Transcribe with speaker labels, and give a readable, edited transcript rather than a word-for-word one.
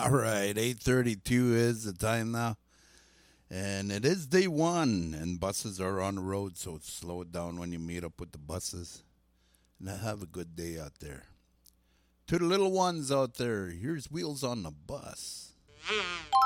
Speaker 1: All right, 8:32 is the time now. And it is day one, and buses are on the road, so slow it down when you meet up with the buses. And have a good day out there. To the little ones out there, here's Wheels on the Bus.